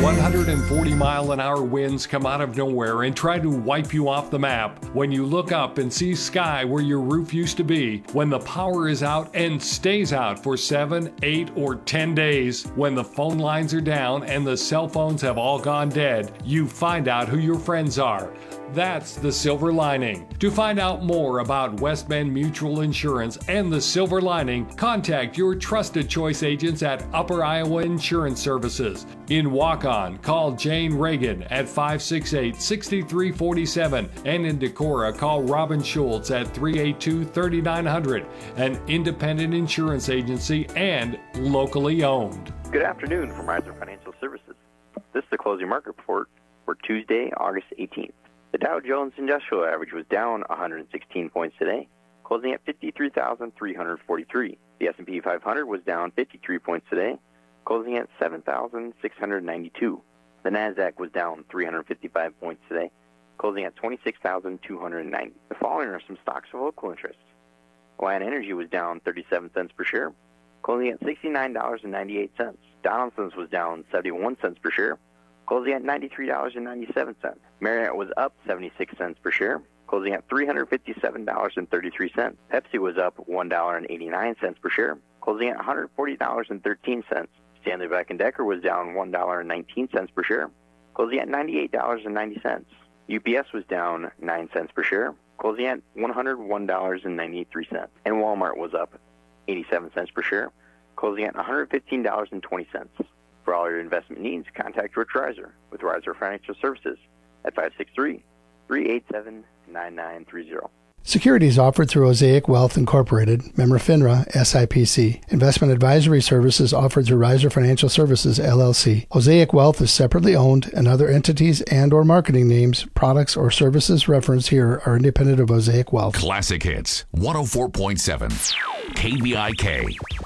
140-mile-an-hour winds come out of nowhere and try to wipe you off the map. When you look up and see sky where your roof used to be, when the power is out and stays out for 7, 8, or 10 days, when the phone lines are down and the cell phones have all gone dead, you find out who your friends are. That's the silver lining. To find out more about West Bend Mutual Insurance and the silver lining, contact your trusted choice agents at Upper Iowa Insurance Services. In Waukon, call Jane Reagan at 568-6347, and in Decorah, call Robin Schultz at 382-3900, an independent insurance agency and locally owned. Good afternoon from Riser Financial Services. This is the closing market report for Tuesday, August 18th. The Dow Jones Industrial Average was down 116 points today, closing at 53,343. The S&P 500 was down 53 points today, closing at 7,692. The Nasdaq was down 355 points today, closing at 26,290. The following are some stocks of local interest. Alliant Energy was down 37 cents per share, closing at $69.98. Donaldson's was down 71 cents per share, closing at $93.97. Marriott was up 76 cents per share, closing at $357.33. Pepsi was up $1.89 per share, closing at $140.13. Stanley Black & Decker was down $1.19 per share, closing at $98.90. UPS was down 9 cents per share, closing at $101.93. And Walmart was up 87 cents per share, closing at $115.20. For all your investment needs, contact Rich Riser with Riser Financial Services at 563-387-9930. Securities offered through Osaic Wealth Incorporated, member FINRA, SIPC. Investment advisory services offered through Riser Financial Services, LLC. Osaic Wealth is separately owned, and other entities and or marketing names, products, or services referenced here are independent of Osaic Wealth. Classic Hits, 104.7, KBIK.